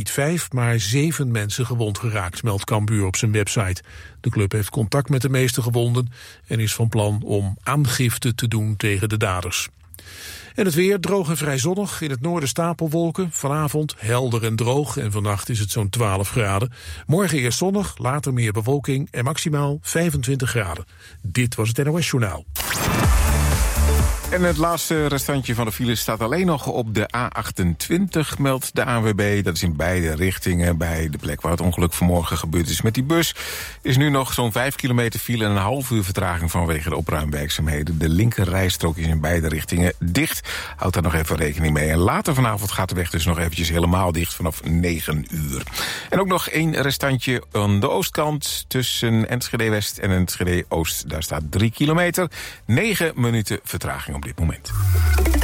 niet 5, maar 7 mensen gewond geraakt, meldt Cambuur op zijn website. De club heeft contact met de meeste gewonden en is van plan om aangifte te doen tegen de daders. En het weer droog en vrij zonnig. In het noorden stapelwolken. Vanavond helder en droog. En vannacht is het zo'n 12 graden. Morgen eerst zonnig, later meer bewolking en maximaal 25 graden. Dit was het NOS Journaal. En het laatste restantje van de file staat alleen nog op de A28, meldt de ANWB. Dat is in beide richtingen. Bij de plek waar het ongeluk vanmorgen gebeurd is met die bus is nu nog zo'n 5 kilometer file en een half uur vertraging vanwege de opruimwerkzaamheden. De linker rijstrook is in beide richtingen dicht. Houd daar nog even rekening mee. En later vanavond gaat de weg dus nog eventjes helemaal dicht vanaf 9 uur. En ook nog één restantje aan de oostkant tussen Enschede West en Enschede Oost. Daar staat 3 kilometer. 9 minuten vertraging op dit moment.